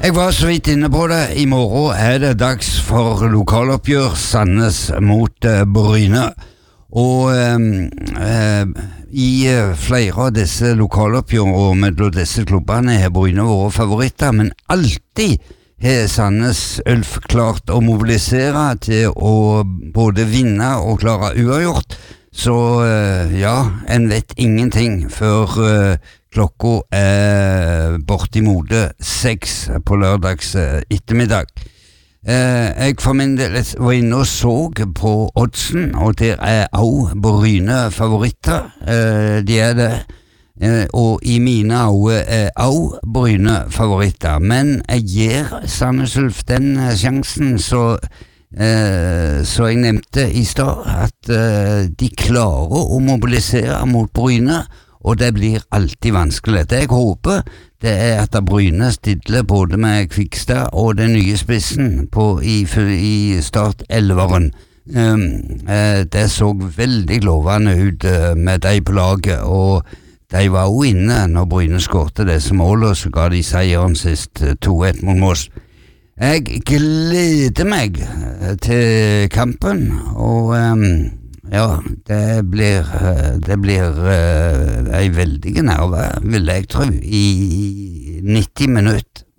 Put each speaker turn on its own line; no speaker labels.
Jeg var så vidt inne på det. I morgen det dags for lokaloppgjør Sandnes mot Bryne. Og i flere av disse lokaloppgjørene mellom disse klubbene har Bryne vært favoritter, men alltid har Sandnes Ulf klart å mobilisere til å både vinne og klare uavgjort. Så ja, en vet ingenting før klokka bortimot 6 på lørdags ettermiddag. Jeg for min del var inne og så på oddsen, og der også Bryne favoritter. De det. Og i mine øyne også Bryne favoritter. Men jeg gir Sandnes Ulf den sjansen, så jeg nevnte i stad at de klarer å mobilisere mot Bryne, og det blir alltid vanskelig. Det jeg håper, det at Bryne stiller både med Kvikstad og den nye spissen i start-11-eren. Det så veldig lovende ut med de på laget, og de var jo inne når Bryne skårte disse målene, så ga de seieren sist 2-1 mot Moss. Jeg gleder meg til kampen, og ja, det blir en veldig nerve, vil jeg tro, i 90 minutter.